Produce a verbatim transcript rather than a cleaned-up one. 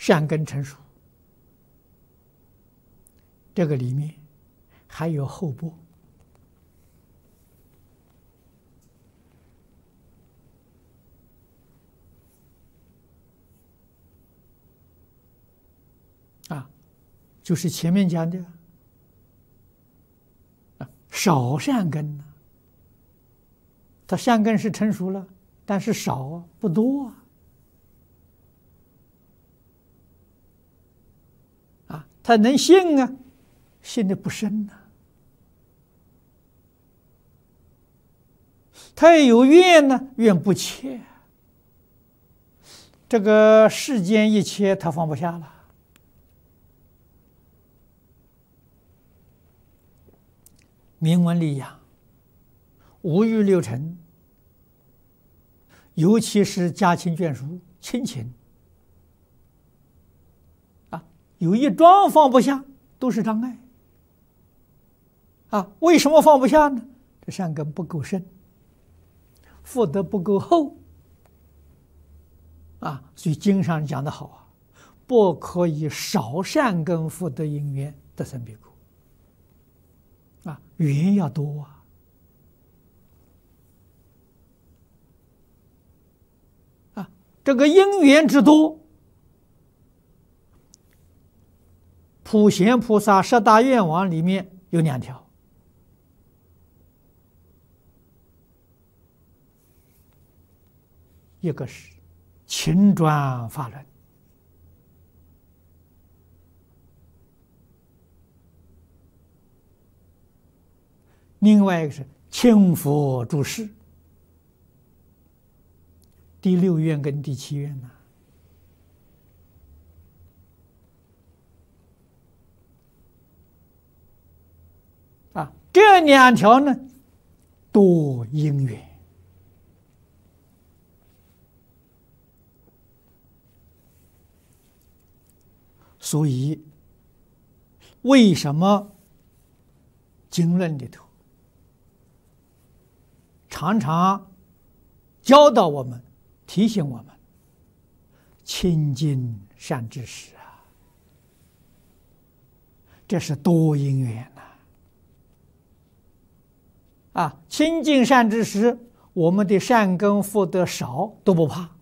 善根成熟，这个里面还有后波。啊，就是前面讲的啊，少善根呢，他善根是成熟了，但是少啊，不多啊。啊，他能信啊，信的不深呐、啊。他也有怨呢，怨不切。这个世间一切，他放不下了。名闻利养，五欲六尘，尤其是家亲眷属、亲情啊，有一桩放不下，都是障碍啊。为什么放不下呢？这善根不够深，福德不够厚啊。所以经上讲得好啊，不可以少善根福德因缘得生彼国。啊，缘要多啊！啊，这个因缘之多，普贤菩萨十大愿望里面有两条，一个是勤转法轮，另外一个是轻佛住世，第六愿跟第七愿呢？啊，这两条呢，多因缘。所以，为什么经论里头常常教导我们、提醒我们亲近善知识啊？这是多因缘呐！啊，亲近善知识，我们的善根福德少都不怕。